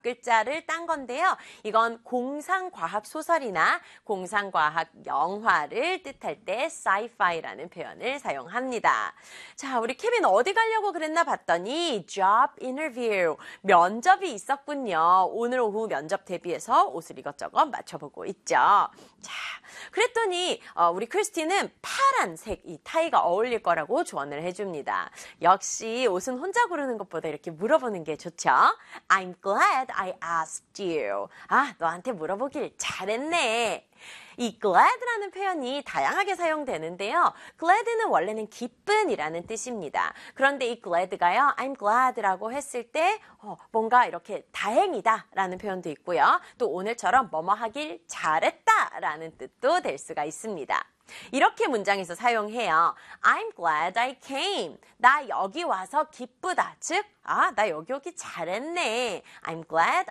글자를 딴 건데요. 이건 공상과학 소설이나 공상과학 영화를 뜻할 때 sci-fi라는 표현을 사용합니다. 자, 우리 케빈 어디 가려고 그랬나 봤더니 job interview, 면접이 있었군요. 오늘 오후 면접 대비해서 옷을 이것저것 맞춰보고 있죠. 자, 그랬더니 우리 크리스티는 파란색 이 타이가 어울릴 거라고 조언을 해줍니다. 역시 옷은 혼자 고르는 것보다 이렇게 물어보는 게 좋죠. I'm glad I asked you. 아, 너한테 물어보길 잘했네. 이 glad라는 표현이 다양하게 사용되는데요. glad는 원래는 기쁜이라는 뜻입니다. 그런데 이 glad가요, I'm glad라고 했을 때 뭔가 이렇게 다행이다 라는 표현도 있고요. 또 오늘처럼 뭐뭐 하길 잘했다 라는 뜻도 될 수가 있습니다. 이렇게 문장에서 사용해요. I'm glad I came. 나 여기 와서 기쁘다. 즉, 나 여기 오기 잘했네. I'm glad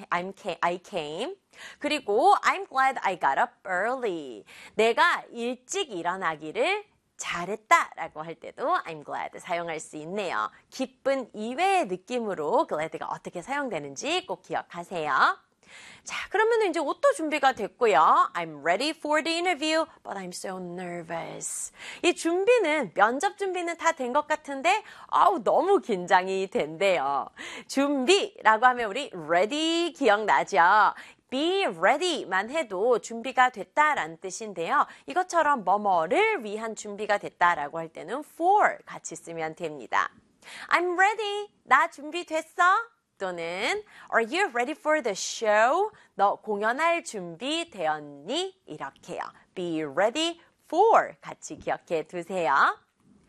I came. 그리고 I'm glad I got up early. 내가 일찍 일어나기를 잘했다라고 할 때도 I'm glad 사용할 수 있네요. 기쁜 이외의 느낌으로 glad가 어떻게 사용되는지 꼭 기억하세요. 자, 그러면 이제 옷도 준비가 됐고요. I'm ready for the interview, but I'm so nervous. 이 준비는, 면접 준비는 다 된 것 같은데, 너무 긴장이 된대요. 준비라고 하면 우리 ready 기억나죠? be ready만 해도 준비가 됐다라는 뜻인데요. 이것처럼 뭐뭐를 위한 준비가 됐다라고 할 때는 for 같이 쓰면 됩니다. I'm ready. 나 준비됐어? 또는 Are you ready for the show? 너 공연할 준비 되었니? 이렇게요. Be ready for 같이 기억해 두세요.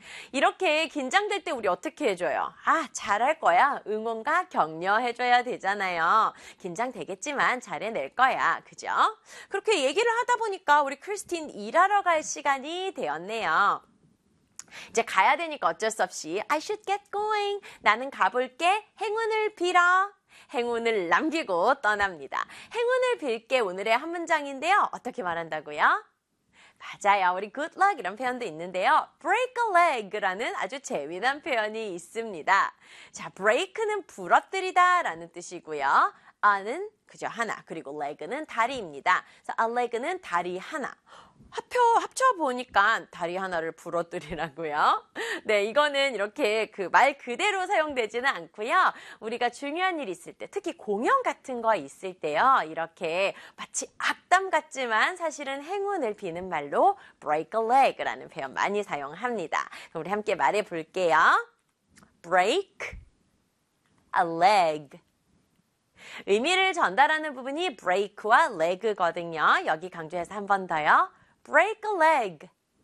이렇게 긴장될 때 우리 어떻게 해줘요? 잘할 거야. 응원과 격려해줘야 되잖아요. 긴장되겠지만 잘해낼 거야. 그죠? 그렇게 얘기를 하다 보니까 우리 크리스틴 일하러 갈 시간이 되었네요. 이제 가야 되니까 어쩔 수 없이 I should get going. 나는 가볼게. 행운을 빌어. 행운을 남기고 떠납니다. 행운을 빌게 오늘의 한 문장인데요. 어떻게 말한다고요? 맞아요. 우리 good luck 이런 표현도 있는데요. break a leg라는 아주 재미난 표현이 있습니다. 자, break는 부러뜨리다 라는 뜻이고요. a는 그죠, 하나. 그리고 leg는 다리입니다. 그래서 a leg는 다리 하나. 합쳐보니까 다리 하나를 부러뜨리라고요. 네, 이거는 이렇게 그 말 그대로 사용되지는 않고요. 우리가 중요한 일이 있을 때, 특히 공연 같은 거 있을 때요. 이렇게 마치 악담 같지만 사실은 행운을 비는 말로 break a leg라는 표현 많이 사용합니다. 그럼 우리 함께 말해 볼게요. break a leg. 의미를 전달하는 부분이 break와 leg거든요. 여기 강조해서 한 번 더요. break a leg.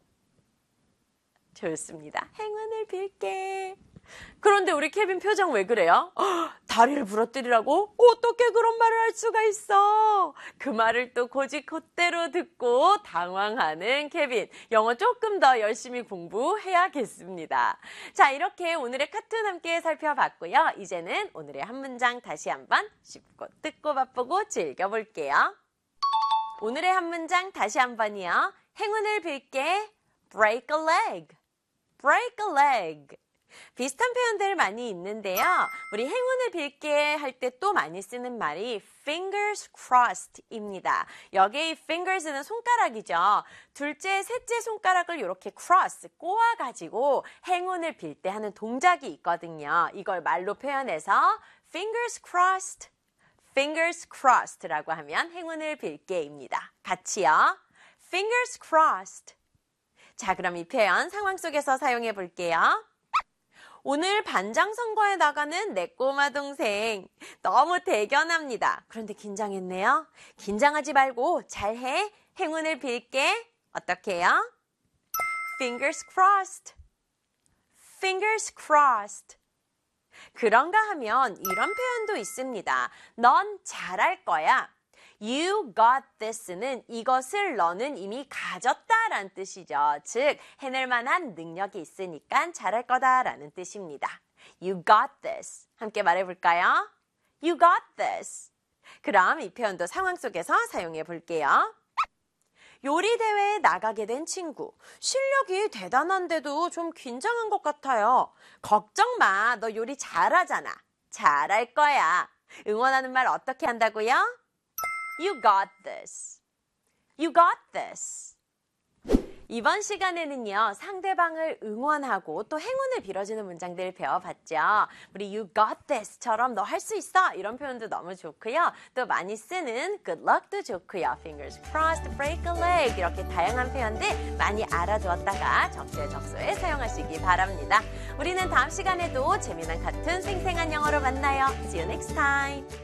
좋습니다. 행운을 빌게. 그런데 우리 케빈 표정 왜 그래요? 다리를 부러뜨리라고? 어떻게 그런 말을 할 수가 있어? 그 말을 또 곧대로 듣고 당황하는 케빈. 영어 조금 더 열심히 공부해야겠습니다. 자, 이렇게 오늘의 카툰 함께 살펴봤고요. 이제는 오늘의 한 문장 다시 한번 쉽고 듣고 맛보고 즐겨볼게요. 오늘의 한 문장 다시 한번이요. 행운을 빌게. break a leg. break a leg. 비슷한 표현들 많이 있는데요. 우리 행운을 빌게 할 때 또 많이 쓰는 말이 fingers crossed입니다. 여기 fingers는 손가락이죠. 둘째, 셋째 손가락을 이렇게 cross, 꼬아가지고 행운을 빌 때 하는 동작이 있거든요. 이걸 말로 표현해서 fingers crossed, fingers crossed라고 하면 행운을 빌게입니다. 같이요. fingers crossed. 자, 그럼 이 표현 상황 속에서 사용해 볼게요. 오늘 반장 선거에 나가는 내 꼬마 동생 너무 대견합니다. 그런데 긴장했네요. 긴장하지 말고 잘해. 행운을 빌게. 어떻게 해요? Fingers crossed. Fingers crossed. 그런가 하면 이런 표현도 있습니다. 넌 잘할 거야. You got this는 이것을 너는 이미 가졌다라는 뜻이죠. 즉, 해낼 만한 능력이 있으니까 잘할 거다라는 뜻입니다. You got this. 함께 말해볼까요? You got this. 그럼 이 표현도 상황 속에서 사용해 볼게요. 요리 대회에 나가게 된 친구. 실력이 대단한데도 좀 긴장한 것 같아요. 걱정 마. 너 요리 잘하잖아. 잘할 거야. 응원하는 말 어떻게 한다고요? You got this. You got this. 이번 시간에는요, 상대방을 응원하고 또 행운을 빌어주는 문장들 배워봤죠. 우리 you got this처럼 너 할 수 있어 이런 표현도 너무 좋고요. 또 많이 쓰는 good luck도 좋고요. fingers crossed, break a leg 이렇게 다양한 표현들 많이 알아두었다가 적재적소에 사용하시기 바랍니다. 우리는 다음 시간에도 재미난 같은 생생한 영어로 만나요. See you next time.